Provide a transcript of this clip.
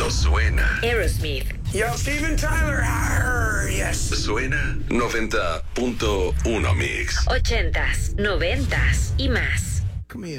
suena. Aerosmith. Yo, Steven Tyler. Arr, yes. Suena 90.1 Mix. 80s, 90s y más. Come here.